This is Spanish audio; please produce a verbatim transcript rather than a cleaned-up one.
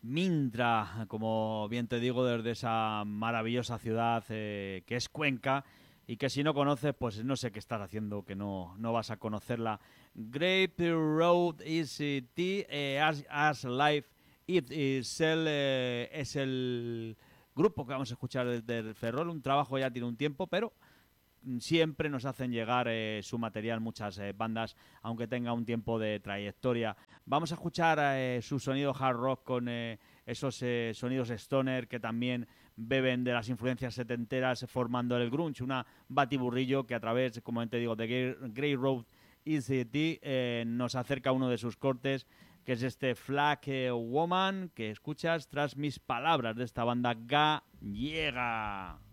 Mintra, como bien te digo, desde esa maravillosa ciudad eh, que es Cuenca, y que si no conoces, pues no sé qué estás haciendo, que no, no vas a conocerla. Grape Road is it, eh, as, as Life It is el, eh, es el grupo que vamos a escuchar desde el Ferrol. Un trabajo ya tiene un tiempo, pero siempre nos hacen llegar eh, su material muchas eh, bandas, aunque tenga un tiempo de trayectoria. Vamos a escuchar eh, su sonido hard rock con eh, esos eh, sonidos stoner que también beben de las influencias setenteras, formando el grunge, una batiburrillo que a través, como te digo, de Grey Road E C T eh, nos acerca a uno de sus cortes, que es este Flag eh, Woman que escuchas tras mis palabras de esta banda gallega.